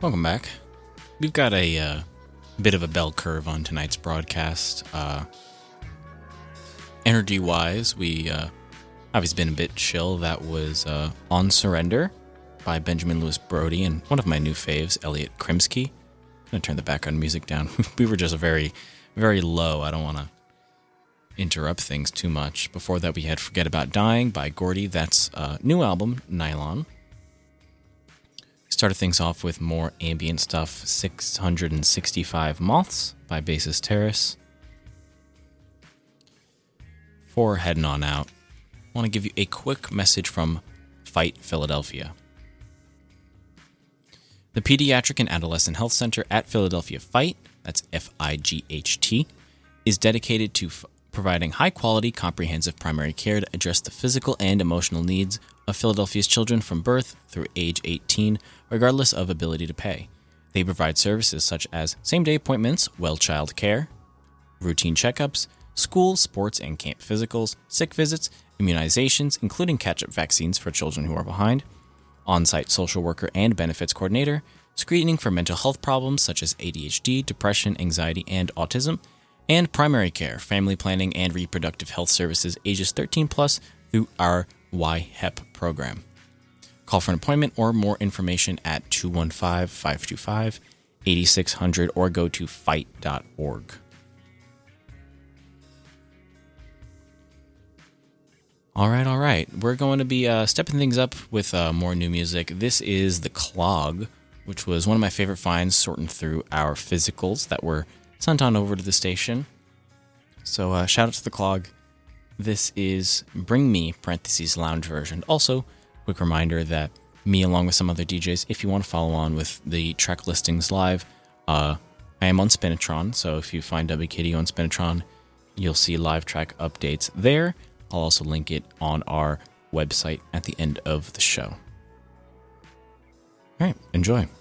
Welcome back. We've got a bit of a bell curve on tonight's broadcast. Energy-wise, we obviously been a bit chill. That was On Surrender by Benjamin Lewis Brody and one of my new faves, Elliot Krimsky. I'm going to turn the background music down. We were just very, very low. I don't want to interrupt things too much. Before that, we had Forget About Dying by Gordy. That's a new album, Nylon. Started things off with more ambient stuff, 665 Moths by Basis Terrace. Before heading on out, I want to give you a quick message from Fight Philadelphia. The Pediatric and Adolescent Health Center at Philadelphia Fight, that's FIGHT, is dedicated to providing high-quality, comprehensive primary care to address the physical and emotional needs of Philadelphia's children from birth through age 18, regardless of ability to pay. They provide services such as same-day appointments, well child care, routine checkups, school, sports, and camp physicals, sick visits, immunizations, including catch-up vaccines for children who are behind, on-site social worker and benefits coordinator, screening for mental health problems such as ADHD, depression, anxiety, and autism, and primary care, family planning, and reproductive health services ages 13 plus through our YHEP program. Call for an appointment or more information at 215-525-8600 or go to fight.org. All right. We're going to be stepping things up with more new music. This is The Clog, which was one of my favorite finds sorting through our physicals that were sent on over to the station. So shout out to The Clog. This is Bring Me, parentheses, lounge version. Also, quick reminder that me, along with some other DJs, if you want to follow on with the track listings live, I am on Spinitron. So if you find WKDU on Spinitron, you'll see live track updates there. I'll also link it on our website at the end of the show. All right, enjoy.